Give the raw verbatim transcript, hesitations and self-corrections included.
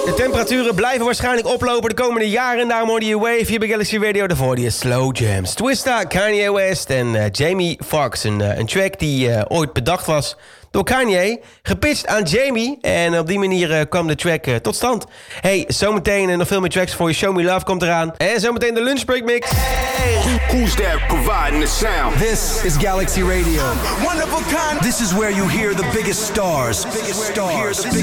De temperaturen blijven waarschijnlijk oplopen de komende jaren. En daarom hoorde je Wave hier bij Galaxy Radio. Daarvoor hoorde je Slow Jams. Twista, Kanye West en uh, Jamie Foxx. Een, uh, een track die uh, ooit bedacht was door Kanye. Gepitcht aan Jamie. En op die manier uh, kwam de track uh, tot stand. Hey, zometeen uh, nog veel meer tracks voor je. Show Me Love komt eraan. En zometeen de Lunchbreak Mix. Hey. Who's that providing the sound? This is Galaxy Radio. One of a kind. This is where you hear the biggest stars. Biggest stars.